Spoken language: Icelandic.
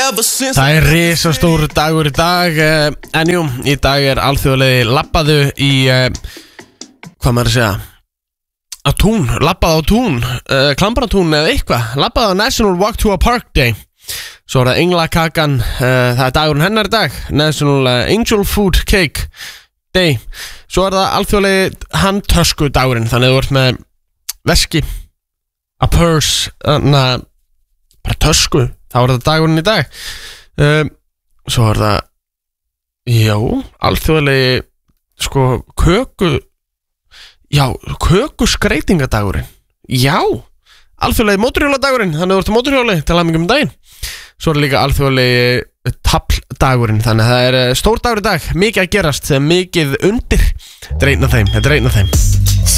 Það risastór dagur í dag. En jú, í dag alþjóðlegi labbaðu í hvað maður að segja á tún, labbaðu á tún, Klambratún eða eitthvað, labbaðu á National Walk to a Park Day. Svo það englakakan, það dagurinn hennar í dag, National Angel Food Cake Day. Svo það alþjóðlegi handtösku dagurinn, þannig að þú ert með veski, a purse, bara tösku, þá það dagurinn í dag. Svo það, já, alþjóðlegi kökuskreitingadagurinn. Já, alþjóðlegi mótorhjóladagurinn, þannig að þú ert mótorhjóli til hamingjum daginn. Svo líka alþjóðlegi tafldagurinn, þannig að það stór dagur í dag, mikið að gerast, mikið undir. Þetta er einn af þeim.